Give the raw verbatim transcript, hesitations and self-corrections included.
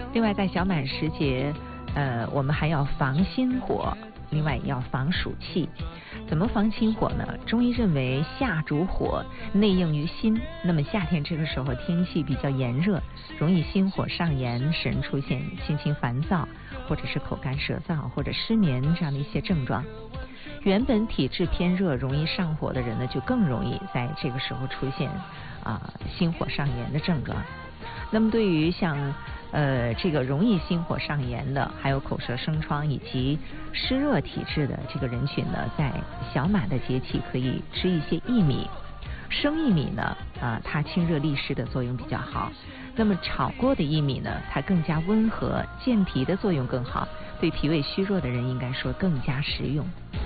另外，在小满时节，呃，我们还要防心火，另外要防暑气。怎么防心火呢？中医认为夏主火，内应于心。那么夏天这个时候天气比较炎热，容易心火上炎，使人出现心情烦躁，或者是口干舌燥，或者失眠这样的一些症状。原本体质偏热、容易上火的人呢，就更容易在这个时候出现啊、呃、心火上炎的症状。那么对于像呃这个容易心火上炎的，还有口舌生疮以及湿热体质的这个人群呢，在小满的节气可以吃一些薏米。生薏米呢，啊、呃，它清热利湿的作用比较好。那么炒过的薏米呢，它更加温和，健脾的作用更好，对脾胃虚弱的人应该说更加实用。